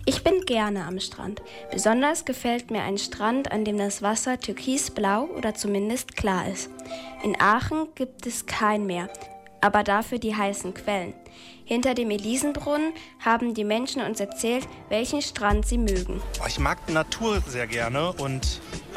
Ich bin gerne am Strand. Besonders gefällt mir ein Strand, an dem das Wasser türkisblau oder zumindest klar ist. In Aachen gibt es kein Meer, aber dafür die heißen Quellen. Hinter dem Elisenbrunnen haben die Menschen uns erzählt, welchen Strand sie mögen. Ich mag Natur sehr gerne und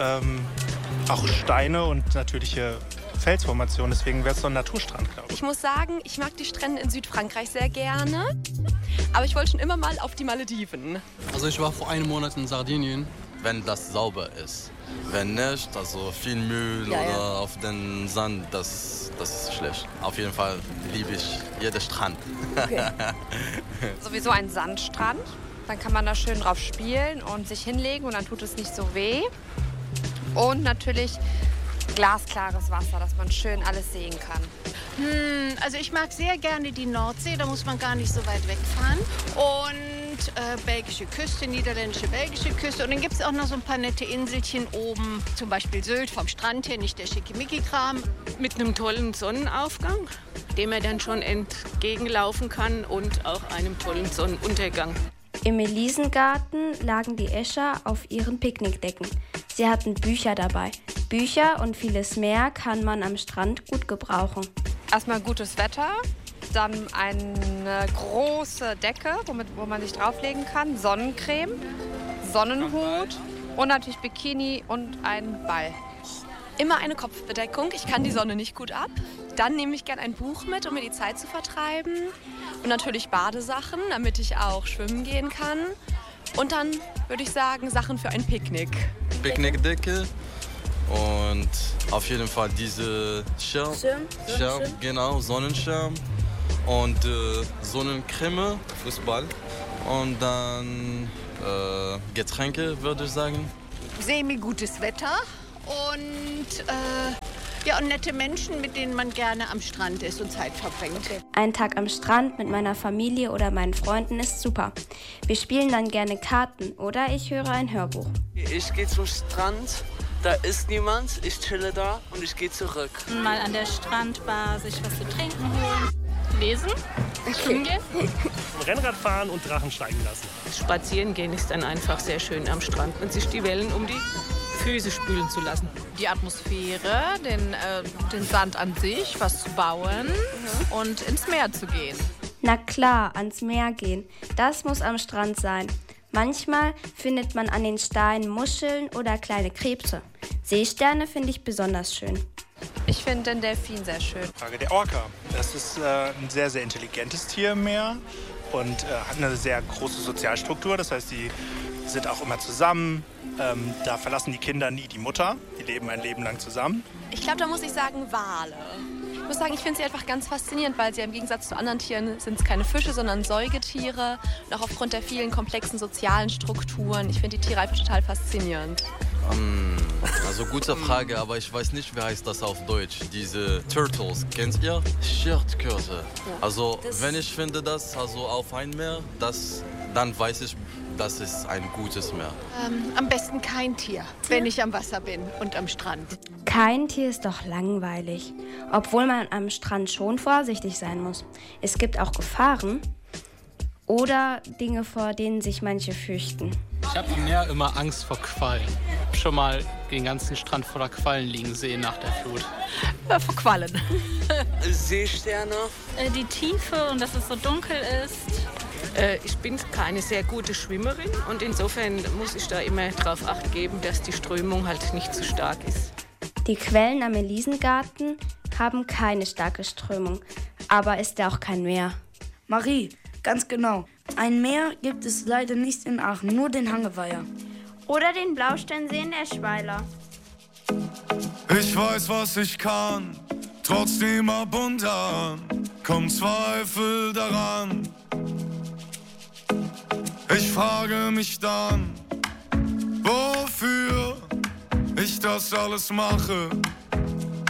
auch Steine und natürliche Felsformationen. Deswegen wäre es so ein Naturstrand, glaube ich. Ich muss sagen, ich mag die Strände in Südfrankreich sehr gerne. Aber ich wollte schon immer mal auf die Malediven. Also ich war vor einem Monat in Sardinien. Wenn das sauber ist. Wenn nicht, also viel Müll oder auf den Sand, das ist schlecht. Auf jeden Fall liebe ich jeden Strand. Okay. Sowieso ein Sandstrand. Dann kann man da schön drauf spielen und sich hinlegen und dann tut es nicht so weh. Und natürlich glasklares Wasser, dass man schön alles sehen kann. Also ich mag sehr gerne die Nordsee, da muss man gar nicht so weit wegfahren. Und belgische Küste, niederländische belgische Küste. Und dann gibt es auch noch so ein paar nette Inselchen oben, zum Beispiel Sylt vom Strand her, nicht der Schickimicki-Kram. Mit einem tollen Sonnenaufgang, dem er dann schon entgegenlaufen kann und auch einem tollen Sonnenuntergang. Im Elisengarten lagen die Escher auf ihren Picknickdecken. Sie hatten Bücher dabei. Bücher und vieles mehr kann man am Strand gut gebrauchen. Erstmal gutes Wetter, dann eine große Decke, wo man sich drauflegen kann, Sonnencreme, Sonnenhut und natürlich Bikini und ein Ball. Immer eine Kopfbedeckung, ich kann die Sonne nicht gut ab. Dann nehme ich gern ein Buch mit, um mir die Zeit zu vertreiben. Und natürlich Badesachen, damit ich auch schwimmen gehen kann. Und dann würde ich sagen, Sachen für ein Picknick. Picknickdecke und auf jeden Fall diese Schirm, genau, Sonnenschirm und Sonnencreme, Fußball und dann Getränke, würde ich sagen. Semi-gutes Wetter und nette Menschen, mit denen man gerne am Strand ist und Zeit verbringt. Ein Tag am Strand mit meiner Familie oder meinen Freunden ist super. Wir spielen dann gerne Karten oder ich höre ein Hörbuch. Ich gehe zum Strand, da ist niemand, ich chille da und ich gehe zurück. Mal an der Strandbar sich was zu trinken holen. Lesen, schwimmen gehen. Rennrad fahren und Drachen steigen lassen. Spazieren gehen ist dann einfach sehr schön am Strand und sich die Wellen um die Füße spülen zu lassen. Die Atmosphäre, den Sand an sich, was zu bauen und ins Meer zu gehen. Na klar, ans Meer gehen. Das muss am Strand sein. Manchmal findet man an den Steinen Muscheln oder kleine Krebse. Seesterne finde ich besonders schön. Ich finde den Delfin sehr schön. Frage der Orca. Das ist ein sehr, sehr intelligentes Tier im Meer und hat eine sehr große Sozialstruktur. Das heißt, die sind auch immer zusammen. Da verlassen die Kinder nie die Mutter. Die leben ein Leben lang zusammen. Ich glaube, da muss ich sagen Wale. Ich muss sagen, ich finde sie einfach ganz faszinierend, weil sie im Gegensatz zu anderen Tieren sind es keine Fische, sondern Säugetiere. Und auch aufgrund der vielen komplexen sozialen Strukturen. Ich finde die Tiere einfach total faszinierend. Also gute Frage, aber ich weiß nicht, wie heißt das auf Deutsch. Diese Turtles, kennt ihr? Schildkröte. Also wenn ich finde das also auf ein Meer, dann weiß ich, das ist ein gutes Meer. Am besten kein Tier, wenn ich am Wasser bin und am Strand. Kein Tier ist doch langweilig. Obwohl man am Strand schon vorsichtig sein muss. Es gibt auch Gefahren oder Dinge, vor denen sich manche fürchten. Ich habe im Meer immer Angst vor Quallen. Ich habe schon mal den ganzen Strand voller Quallen liegen sehen nach der Flut. Vor Quallen. Seesterne. Die Tiefe und dass es so dunkel ist. Ich bin keine sehr gute Schwimmerin und insofern muss ich da immer drauf Acht geben, dass die Strömung halt nicht zu stark ist. Die Quellen am Elisengarten haben keine starke Strömung, aber ist ja auch kein Meer. Marie, ganz genau. Ein Meer gibt es leider nicht in Aachen, nur den Hangeweiher. Oder den Blausteinsee in Eschweiler. Ich weiß, was ich kann, trotzdem ab und an kommt Zweifel daran. Ich frage mich dann, wofür ich das alles mache.